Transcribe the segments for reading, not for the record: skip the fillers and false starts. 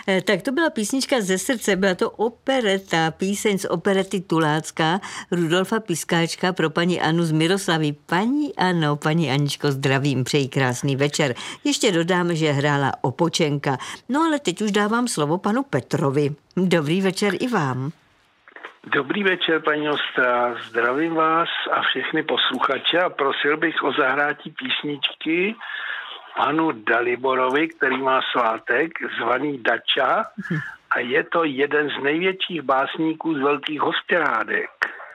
Tak to byla písnička ze srdce, byla to opereta, píseň z operety Tulácká Rudolfa Piskáčka pro paní Anu z Miroslavy. Paní Ano, paní Aničko, zdravím, přeji krásný večer. Ještě dodám, že hrála Opočenka. No ale teď už dávám slovo panu Petrovi. Dobrý večer i vám. Dobrý večer, paní Ostrá. Zdravím vás a všechny posluchače a prosil bych o zahrátí písničky panu Daliborovi, který má svátek, zvaný Dača, a je to jeden z největších básníků z Velkých Hospěrádek.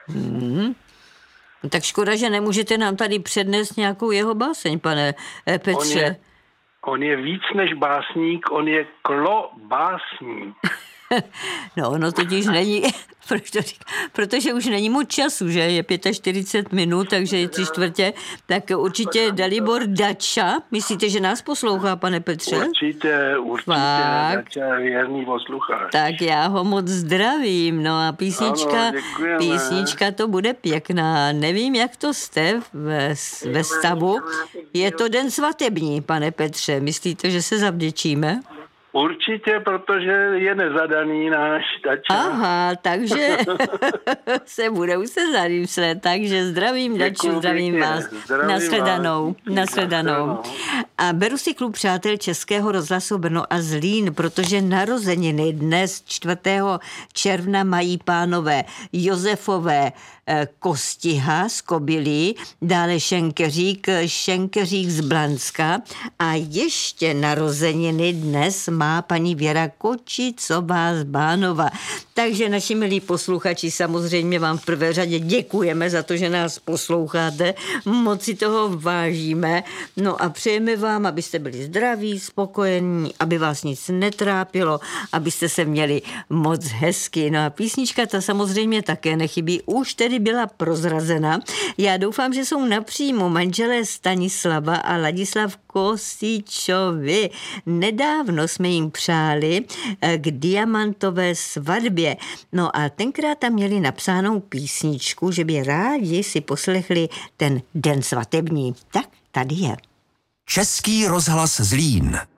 Tak škoda, že nemůžete nám tady přednést nějakou jeho báseň, pane Petře. On je víc než básník, on je klobásník. No, ono totiž není, protože už není moc času, že je 45 minut, takže je 3/4, tak určitě Dalibor Dača. Myslíte, že nás poslouchá, pane Petře? Určitě, Dača je věrný posluchač. Tak já ho moc zdravím, no a písnička to bude pěkná. Nevím, jak to jste ve stavu. Je to den svatební, pane Petře. Myslíte, že se zavděčíme? Určitě, protože je nezadaný náš Dača. Aha, takže se budou se zamyslet, takže zdravím Daču, zdravím vás. Nasledanou. A beru si klub přátel Českého rozhlasu Brno a Zlín, protože narozeniny dnes 4. června mají pánové Josefové Kostiha z Kobylí, dále Šenkeřík z Blanska a ještě narozeniny dnes má paní Věra Kočicová z Bánova. Takže naši milí posluchači, samozřejmě vám v prvé řadě děkujeme za to, že nás posloucháte, moc si toho vážíme, no a přejeme vám, abyste byli zdraví, spokojení, aby vás nic netrápilo, abyste se měli moc hezky. No a písnička ta samozřejmě také nechybí, už tedy byla prozrazena. Já doufám, že jsou napřímo manželé Stanislava a Ladislav Kostičovi. Nedávno jsme jim přáli k diamantové svatbě. No a tenkrát tam měli napsánou písničku, že by rádi si poslechli ten den svatební. Tak tady je. Český rozhlas Zlín.